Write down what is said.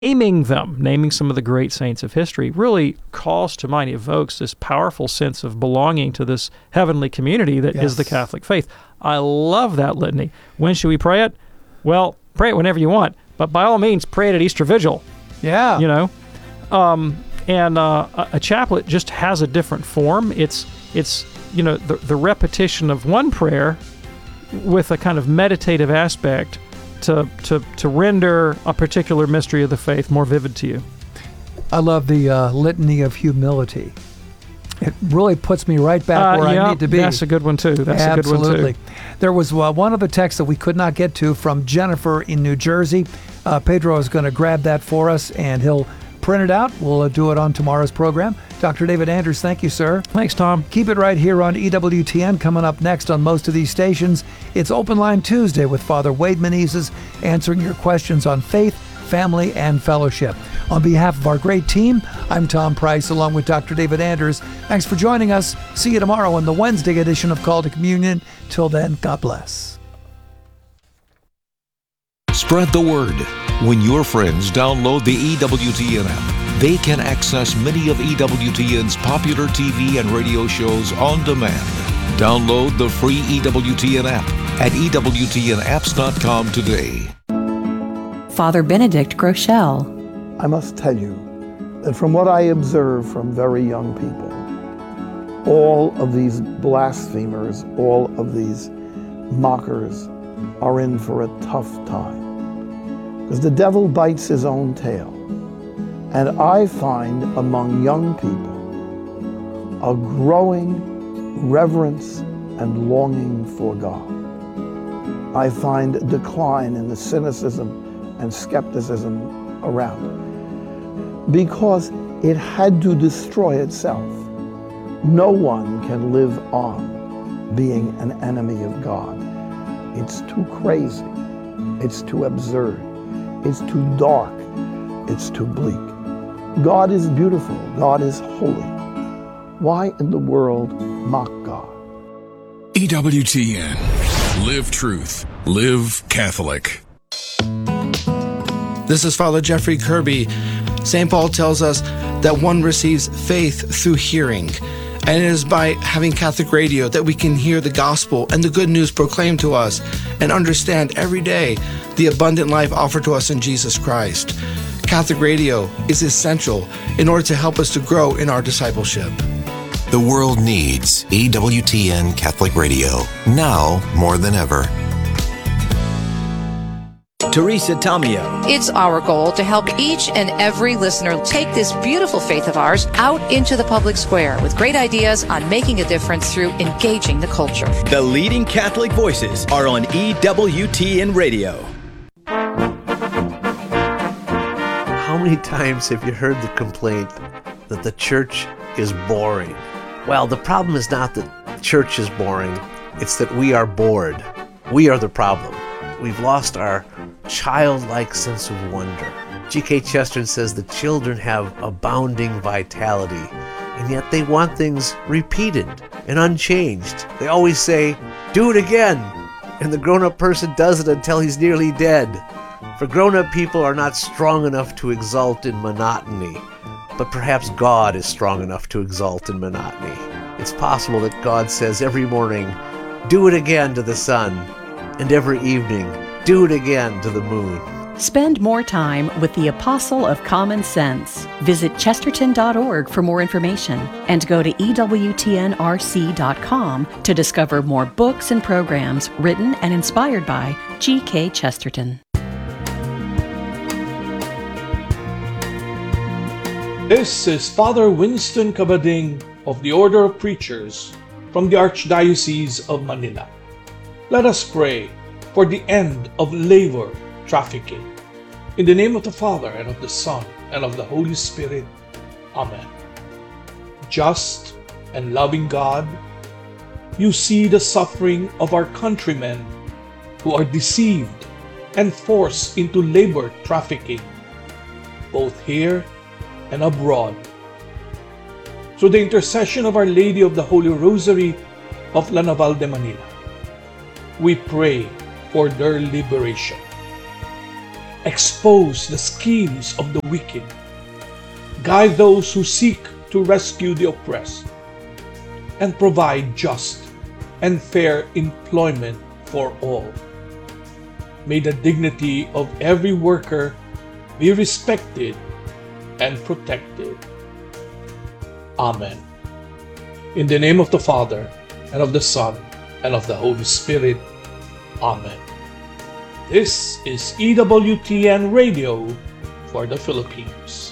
naming some of the great saints of history, really calls to mind, evokes this powerful sense of belonging to this heavenly community that is the Catholic faith. I love that litany. When should we pray it? Well, pray it whenever you want, but by all means, pray it at Easter Vigil. Yeah. And a chaplet just has a different form. It's the repetition of one prayer with a kind of meditative aspect to render a particular mystery of the faith more vivid to you. I love the litany of humility. It really puts me right back where I need to be. That's a good one too. Absolutely. There was one other text that we could not get to from Jennifer in New Jersey. Pedro is going to grab that for us, and he'll print it out. We'll do it on tomorrow's program. Dr. David Anders, thank you, sir. Thanks, Tom. Keep it right here on EWTN. Coming up next on most of these stations, it's Open Line Tuesday with Father Wade Menezes, answering your questions on faith, family, and fellowship. On behalf of our great team, I'm Tom Price, along with Dr. David Anders. Thanks for joining us. See you tomorrow on the Wednesday edition of Call to Communion. Till then, God bless. Spread the word. When your friends download the EWTN app, they can access many of EWTN's popular TV and radio shows on demand. Download the free EWTN app at EWTNapps.com today. Father Benedict Groeschel. I must tell you that from what I observe from very young people, all of these blasphemers, all of these mockers are in for a tough time. Because the devil bites his own tail. And I find among young people a growing reverence and longing for God. I find a decline in the cynicism and skepticism around, because it had to destroy itself. No one can live on being an enemy of God. It's too crazy. It's too absurd. It's too dark. It's too bleak. God is beautiful. God is holy. Why in the world mock God? EWTN. Live truth. Live Catholic. This is Father Jeffrey Kirby. St. Paul tells us that one receives faith through hearing. And it is by having Catholic radio that we can hear the gospel and the good news proclaimed to us and understand every day the abundant life offered to us in Jesus Christ. Catholic radio is essential in order to help us to grow in our discipleship. The world needs EWTN Catholic Radio, now more than ever. Teresa Tomeo. It's our goal to help each and every listener take this beautiful faith of ours out into the public square with great ideas on making a difference through engaging the culture. The leading Catholic voices are on EWTN Radio. How many times have you heard the complaint that the church is boring? Well, the problem is not that church is boring, it's that we are bored. We are the problem. We've lost our childlike sense of wonder. G.K. Chesterton says the children have abounding vitality, and yet they want things repeated and unchanged. They always say, "Do it again," and the grown-up person does it until he's nearly dead. For grown-up people are not strong enough to exult in monotony, but perhaps God is strong enough to exult in monotony. It's possible that God says every morning, "Do it again" to the sun, and every evening, "Do it again" to the moon. Spend more time with the Apostle of Common Sense. Visit chesterton.org for more information and go to EWTNRC.com to discover more books and programs written and inspired by G.K. Chesterton. This is Father Winston Cabading of the Order of Preachers from the Archdiocese of Manila. Let us pray for the end of labor trafficking. In the name of the Father, and of the Son, and of the Holy Spirit. Amen. Just and loving God, you see the suffering of our countrymen who are deceived and forced into labor trafficking, both here and abroad. Through the intercession of Our Lady of the Holy Rosary of La Naval de Manila, we pray for their liberation. expose the schemes of the wicked, guide those who seek to rescue the oppressed, and provide just and fair employment for all. May the dignity of every worker be respected and protected. Amen. In the name of the Father, and of the Son, and of the Holy Spirit. Amen. This is EWTN Radio for the Philippines.